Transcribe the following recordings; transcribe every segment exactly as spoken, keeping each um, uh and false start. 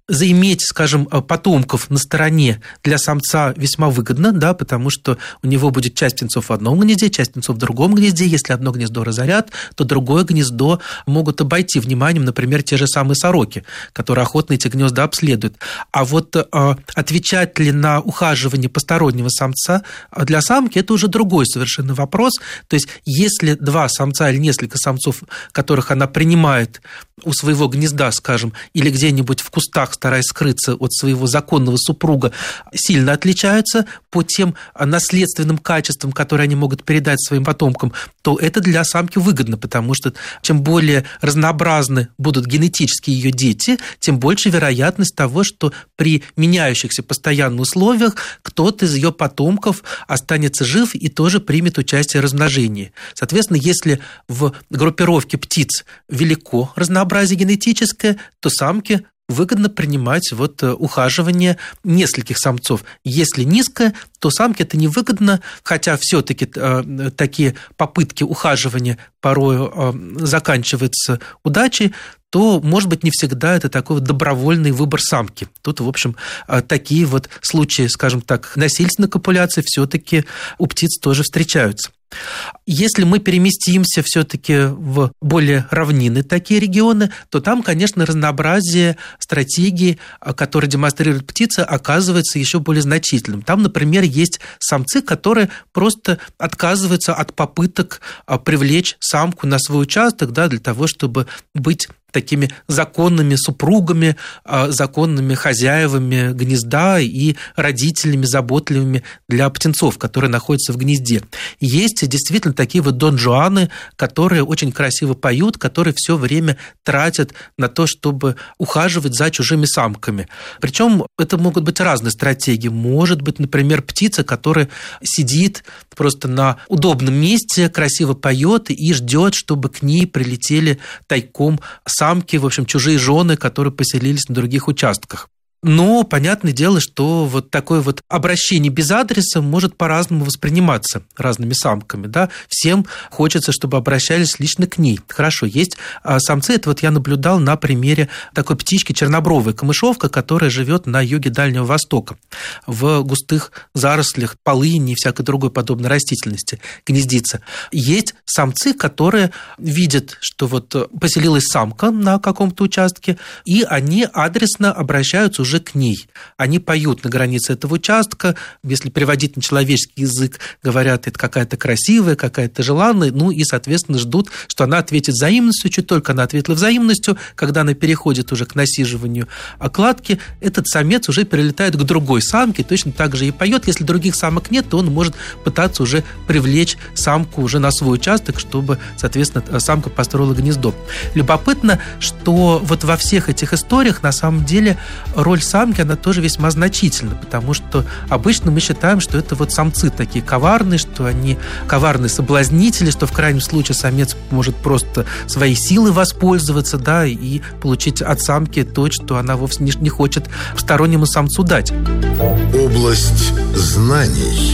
заиметь, скажем, потомков на стороне для самца весьма выгодно, да, потому что у него будет часть птенцов в одном гнезде, часть птенцов в другом гнезде. Если одно гнездо разорят, то другое гнездо могут обойти вниманием, например, те же самые сороки, которые охотно эти гнезда обследуют. А вот э, отвечать ли на ухаживание постороннего самца для самки – это уже другой совершенно вопрос. То есть, если два самца или несколько самцов, которых она принимает у своего гнезда, скажем, или где-нибудь в кустах, стараясь скрыться от своего законного супруга, сильно отличаются по тем наследственным качествам, которые они могут передать своим потомкам, то это для самки выгодно, потому что чем более разнообразны будут генетически ее дети, тем больше вероятность того, что при меняющихся постоянных условиях кто-то из ее потомков останется жив и тоже примет участие в размножении. Соответственно, если в группировке птиц велико разнообразие генетическое, то самке выгодно принимать вот ухаживание нескольких самцов. Если низкое, то самке это невыгодно, хотя все-таки э, такие попытки ухаживания порой э, заканчиваются удачей, то, может быть, не всегда это такой вот добровольный выбор самки. Тут, в общем, такие вот случаи, скажем так, насильственной копуляции все-таки у птиц тоже встречаются. Если мы переместимся все-таки в более равнинные такие регионы, то там, конечно, разнообразие стратегий, которые демонстрируют птицы, оказывается еще более значительным. Там, например, есть самцы, которые просто отказываются от попыток привлечь самку на свой участок, да, для того, чтобы быть такими законными супругами, законными хозяевами гнезда и родителями заботливыми для птенцов, которые находятся в гнезде. Есть действительно такие вот Дон Жуаны, которые очень красиво поют, которые все время тратят на то, чтобы ухаживать за чужими самками. Причем это могут быть разные стратегии. Может быть, например, птица, которая сидит просто на удобном месте, красиво поет и ждет, чтобы к ней прилетели тайком самки, в общем, чужие жены, которые поселились на других участках. Но понятное дело, что вот такое вот обращение без адреса может по-разному восприниматься разными самками. Да? Всем хочется, чтобы обращались лично к ней. Хорошо, есть самцы, это вот я наблюдал на примере такой птички чернобровой камышовка, которая живет на юге Дальнего Востока, в густых зарослях полыни и всякой другой подобной растительности гнездится. Есть самцы, которые видят, что вот поселилась самка на каком-то участке, и они адресно обращаются уже к ней. Они поют на границе этого участка, если переводить на человеческий язык, говорят, это какая-то красивая, какая-то желанная, ну и, соответственно, ждут, что она ответит взаимностью. Чуть только она ответила взаимностью, когда она переходит уже к насиживанию окладки, этот самец уже перелетает к другой самке, точно так же и поет. Если других самок нет, то он может пытаться уже привлечь самку уже на свой участок, чтобы, соответственно, самка построила гнездо. Любопытно, что вот во всех этих историях на самом деле роль самки, она тоже весьма значительна, потому что обычно мы считаем, что это вот самцы такие коварные, что они коварные соблазнители, что в крайнем случае самец может просто своей силой воспользоваться, да, и получить от самки то, что она вовсе не хочет стороннему самцу дать. Область знаний.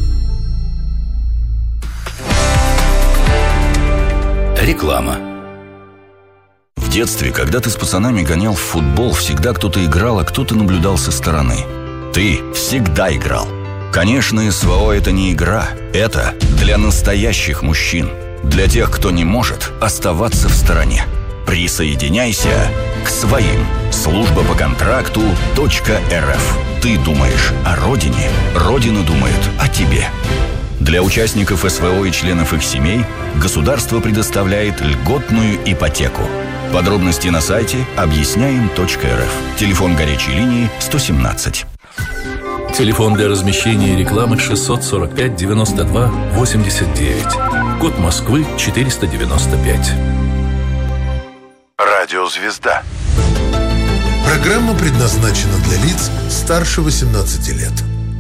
Реклама. В детстве, когда ты с пацанами гонял в футбол, всегда кто-то играл, а кто-то наблюдал со стороны. Ты всегда играл. Конечно, СВО – это не игра. Это для настоящих мужчин. Для тех, кто не может оставаться в стороне. Присоединяйся к своим. Служба по контракту .рф. Ты думаешь о родине, Родина думает о тебе. Для участников СВО и членов их семей государство предоставляет льготную ипотеку. Подробности на сайте объясняем точка эр эф. Телефон горячей линии сто семнадцать. Телефон для размещения рекламы шестьсот сорок пять девяносто два восемьдесят девять. Код Москвы четыреста девяносто пять. Радиозвезда. Программа предназначена для лиц старше восемнадцати лет.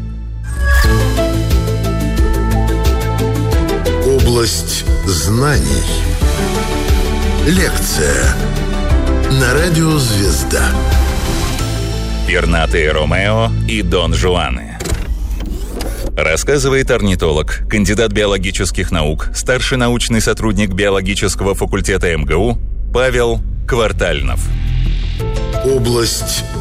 Область знаний. Лекция на радио «Звезда». Пернатые Ромео и Дон Жуаны. Рассказывает орнитолог, кандидат биологических наук, старший научный сотрудник биологического факультета эм гэ у Павел Квартальнов. Область